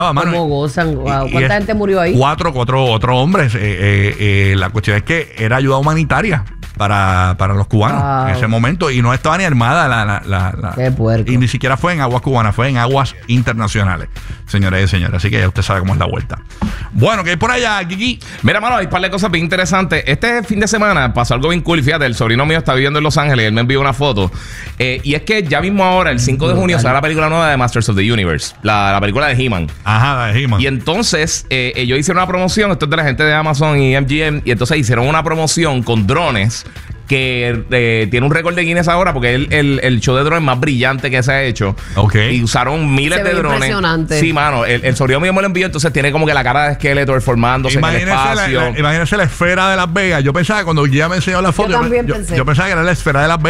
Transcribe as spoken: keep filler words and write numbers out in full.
Oh, mano, ¿Cómo gozan? Wow. y- y ¿Cuánta es gente murió ahí? Cuatro, cuatro otros hombres. Eh, eh, eh, la cuestión es que era ayuda humanitaria para, para los cubanos Wow. en ese momento. Y no estaba ni armada la, la, la, la- Qué puerco. y ni siquiera fue en aguas cubanas, fue en aguas internacionales, señores y señores. Así que ya usted sabe cómo es la vuelta. Bueno, ¿qué hay por allá, Kiki? Mira, mano, hay un par de cosas bien interesantes. Este fin de semana pasó algo bien cool. Y fíjate, el sobrino mío está viviendo en Los Ángeles y él me envió una foto. Eh, y es que ya mismo ahora, el cinco de junio, sale la película nueva de Masters of the Universe. La, la película de He-Man. Ajá, la de He-Man. Y entonces, eh, ellos hicieron una promoción. Esto es de la gente de Amazon y M G M. Y entonces hicieron una promoción con drones que eh, tiene un récord de Guinness ahora porque es el, el, el show de drones más brillante que se ha hecho. Ok. Y usaron miles Se de ve drones. impresionante. Sí, mano. El, el sobrino mío me lo envió. Entonces tiene como que la cara de Skeletor formándose en el Imagínese la, espacio. la- imagínese la esfera de Las Vegas. Yo pensaba, cuando ya me enseñó la foto, también yo, pensé. yo pensaba que era la esfera de Las Vegas.